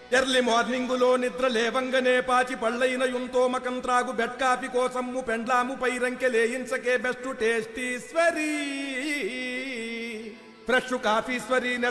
early మార్నింగులో నిద్ర లేవంగనే పాచి పళ్ళైన యుంతోమకం త్రాగు బెడ్ కాఫీ కోసము పెండ్లాము పైరంకె లేయించకే బెస్ట్ టేస్టీశ్వరీ ఫ్రెష్ కాఫీశ్వరీ